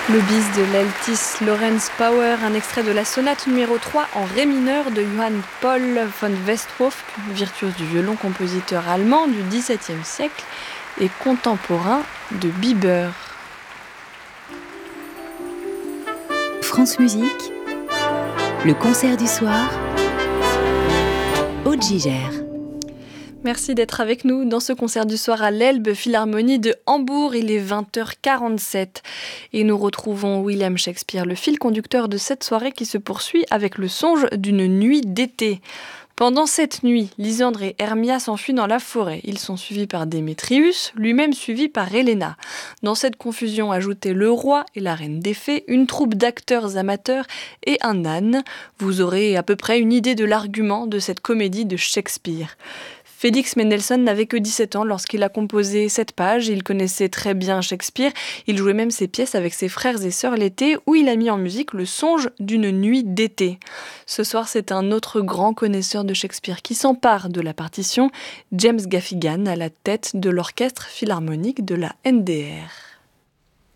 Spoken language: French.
Le bis de l'altiste Lorenz Power, un extrait de la sonate numéro 3 en ré mineur de Johann Paul von Westhoff, virtuose du violon, compositeur allemand du XVIIe siècle et contemporain de Bieber. France Musique, le concert du soir, Aude Gigère. Merci d'être avec nous dans ce concert du soir à l'Elbe Philharmonie de Hambourg. Il est 20h47 et nous retrouvons William Shakespeare, le fil conducteur de cette soirée qui se poursuit avec le songe d'une nuit d'été. Pendant cette nuit, Lysandre et Hermia s'enfuient dans la forêt. Ils sont suivis par Démétrius, lui-même suivi par Héléna. Dans cette confusion, ajoutez le roi et la reine des fées, une troupe d'acteurs amateurs et un âne. Vous aurez à peu près une idée de l'argument de cette comédie de Shakespeare. Félix Mendelssohn n'avait que 17 ans lorsqu'il a composé cette page. Il connaissait très bien Shakespeare. Il jouait même ses pièces avec ses frères et sœurs l'été, où il a mis en musique le songe d'une nuit d'été. Ce soir, c'est un autre grand connaisseur de Shakespeare qui s'empare de la partition, James Gaffigan, à la tête de l'orchestre philharmonique de la NDR.